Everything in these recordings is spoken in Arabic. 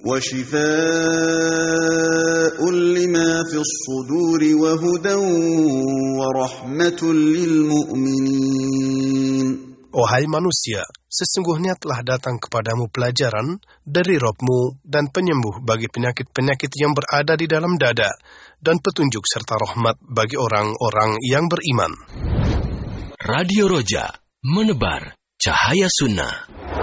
وشفاء لما في الصدور وهدى ورحمة للمؤمنين. Wahai manusia, sesungguhnya telah datang kepadamu pelajaran dari Rabb-Mu dan penyembuh bagi penyakit-penyakit yang berada di dalam dada, dan petunjuk serta rahmat bagi orang-orang yang beriman. Radio Roja, menebar cahaya sunnah.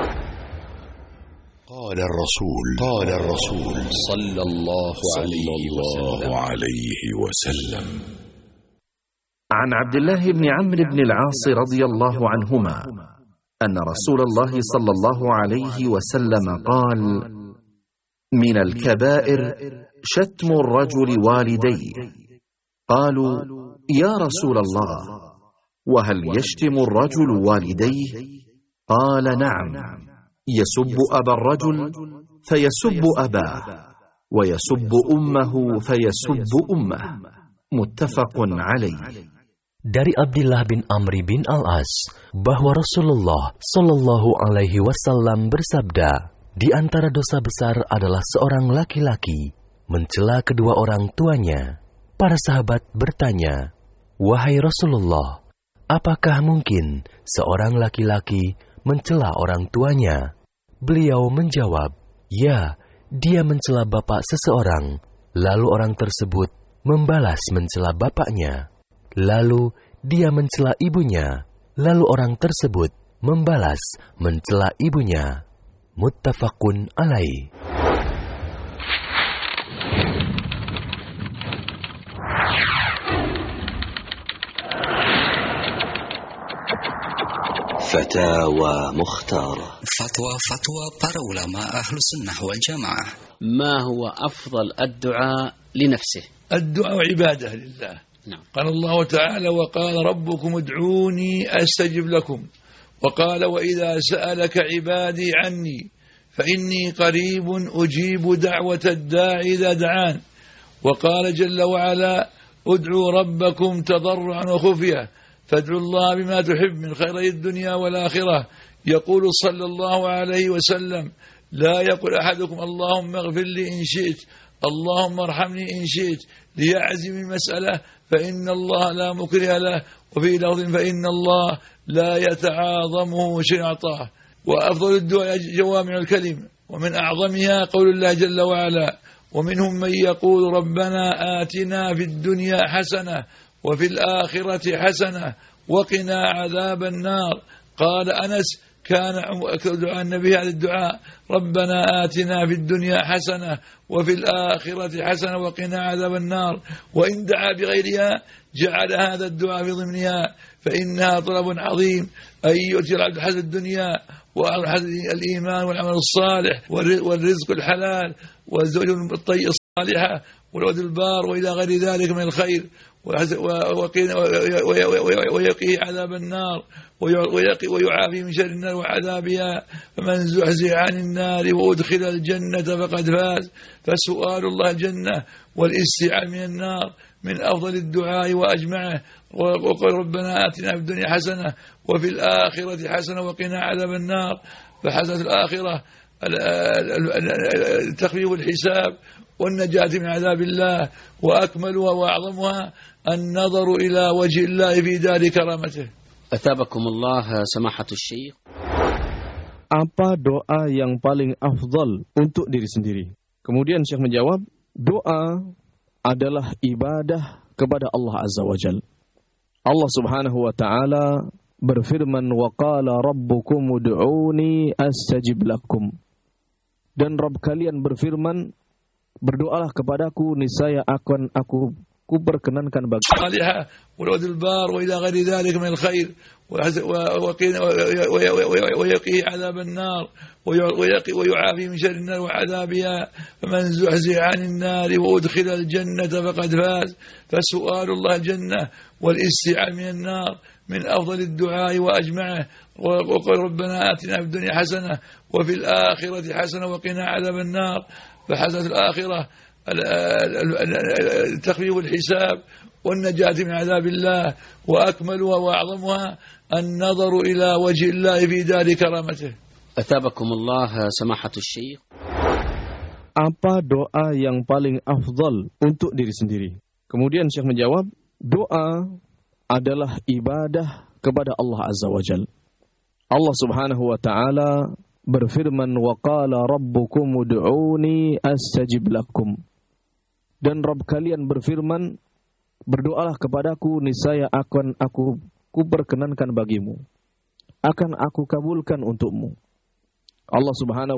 قال الرسول صلى الله عليه وسلم عن عبد الله بن عمرو بن العاص رضي الله عنهما أن رسول الله صلى الله عليه وسلم قال: من الكبائر شتم الرجل والديه. قالوا: يا رسول الله، وهل يشتم الرجل والديه؟ قال: نعم، يسب أبا الرجل فيسب أباه، ويسب أمه فيسب أمه. متفق عليه. Dari Abdullah bin Amr bin Al-As bahwa Rasulullah Shallallahu Alaihi Wasallam bersabda, di antara dosa besar adalah seorang laki-laki mencela kedua orang tuanya. Para sahabat bertanya, wahai Rasulullah, apakah mungkin seorang laki-laki mencela orang tuanya? Beliau menjawab, ya, dia mencela bapak seseorang, lalu orang tersebut membalas mencela bapaknya. Lalu dia mencela ibunya, lalu orang tersebut membalas mencela ibunya. Muttafaqun alaih. فتاوى مختارة. فتوى para ulama أهل السنة والجماعة. ما هو أفضل الدعاء لنفسه؟ الدعاء عبادة لله. نعم. قال الله تعالى: وقال ربكم ادعوني أستجب لكم، وقال: وإذا سألك عبادي عني فإني قريب أجيب دعوة الداعي إذا دعان، وقال جل وعلا: ادعوا ربكم تضرعا وخفية فادعوا الله بما تحب من خيري الدنيا والآخرة. يقول صلى الله عليه وسلم: لا يقول أحدكم اللهم اغفر لي إن شئت، اللهم ارحمني إن شئت، ليعزم المسألة فإن الله لا مكره له، وفي لفظ فإن الله لا يتعاظمه شيء أعطاه. وأفضل الدعاء جوامع الكلم، ومن أعظمها قول الله جل وعلا: ومنهم من يقول ربنا آتنا في الدنيا حسنة وفي الآخرة حسنة وقنا عذاب النار. قال أنس: كان دعاء النبي هذا الدعاء: ربنا آتنا في الدنيا حسنة وفي الآخرة حسنة وقنا عذاب النار. وإن دعا بغيرها جعل هذا الدعاء في ضمنها، فإنها طلب عظيم أن يؤتي العبد حسن الدنيا وحسن الإيمان والعمل الصالح والرزق الحلال والزوج الطيب الصالحة والولد البار وإلى غير ذلك من الخير، ويقيه عذاب النار ويعافي من شر النار وعذابها. فمن زحزح عن النار وأدخل الجنة فقد فاز. فسؤال الله الجنة والاستعاذة من النار من أفضل الدعاء وأجمعه. وقال ربنا آتنا في الدنيا حسنة وفي الآخرة حسنة وقنا عذاب النار. فحسنة الآخرة تخفيف الحساب والنجاة من عذاب الله، وأكملها وأعظمها النظر إلى وجه الله في دار كرامته. أثابكم الله سماحة الشيخ. Apa doa yang paling afdal untuk diri sendiri? Kemudian Syekh menjawab, doa adalah ibadah kepada Allah Azza wa Jalla. Allah Subhanahu wa taala berfirman, wa qala rabbukum ud'uni astajib lakum. Dan Rabb kalian berfirman, berdoalah kepadaku, niscaya akan aku perkenankan bagi salihah wal bar wa ila ghairi dzalik min alkhair ويقيه عذاب النار ويعافي من شر النار وعذابها. فمن زحزح عن النار وأدخل الجنة فقد فاز. فسؤال الله الجنة والاستعاذة من النار من أفضل الدعاء وأجمعه. وقال ربنا آتنا في الدنيا حسنة وفي الآخرة حسنة وقنا عذاب النار. فحسنة الآخرة تخفيف الحساب والنجاة من عذاب الله، وأكملها وأعظمها النظر إلى وجه الله في دار كرامته. أثابكم الله سماحة الشيخ. apa doa yang paling afdal untuk diri sendiri? Kemudian Syekh menjawab, doa adalah ibadah kepada Allah Azza wa Jal. Allah Subhanahu wa Ta'ala berfirman, wa qala rabbukum ud'uni astajib lakum. Dan Rabb kalian berfirman, berdoalah kepadaku, niscaya akan aku perkenankan bagimu, akan aku kabulkan untukmu. Allah Subhanahu